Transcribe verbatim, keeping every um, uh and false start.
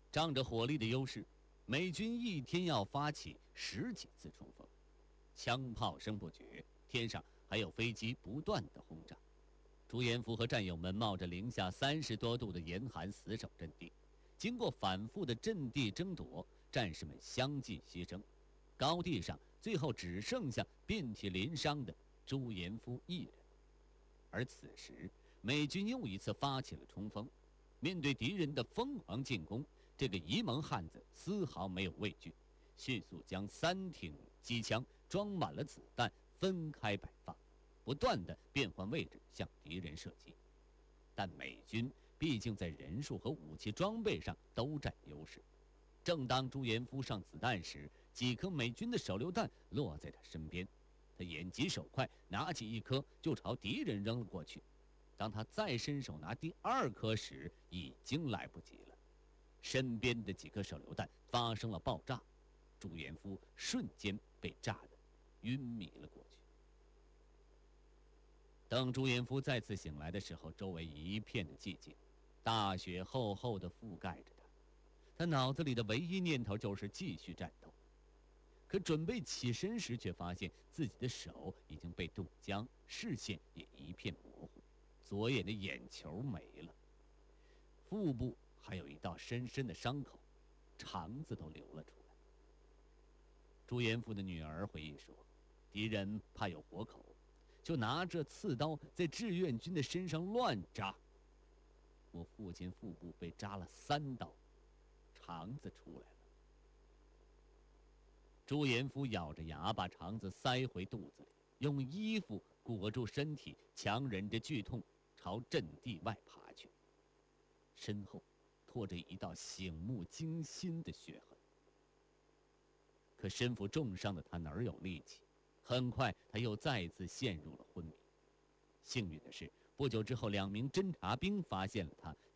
仗着火力的优势，美军一天要发起十几次冲锋，枪炮声不绝，天上还有飞机不断的轰炸。朱延福和战友们冒着零下三十多度的严寒死守阵地，经过反复的阵地争夺，战士们相继牺牲，高地上最后只剩下遍体鳞伤的朱延夫一人。而此时，美军又一次发起了冲锋，面对敌人的疯狂进攻，这个沂蒙汉子丝毫没有畏惧，迅速将三挺机枪装满了子弹，分开摆放，不断地变换位置向敌人射击。但美军毕竟在人数和武器装备上都占优势。正当朱延夫上子弹时，几颗美军的手榴弹落在他身边，他眼疾手快，拿起一颗就朝敌人扔了过去。当他再伸手拿第二颗时，已经来不及了。身边的几颗手榴弹发生了爆炸，朱延夫瞬间被炸得晕迷了过去。等朱延夫再次醒来的时候，周围一片的寂静，大雪厚厚地覆盖着他。他脑子里的唯一念头就是继续战斗，可准备起身时，却发现自己的手已经被冻僵，视线也一片模糊，左眼的眼球没了，腹部还有一道深深的伤口，肠子都流了出来。朱延福的女儿回忆说，敌人怕有活口，就拿着刺刀在志愿军的身上乱扎。我父亲腹部被扎了三刀，肠子出来了。朱延福咬着牙把肠子塞回肚子里，用衣服裹住身体，强忍着剧痛朝阵地外爬去。身后拖着一道醒目惊心的血痕。可身负重伤的他哪儿有力气？很快他又再次陷入了昏迷。幸运的是，不久之后两名侦察兵发现了他，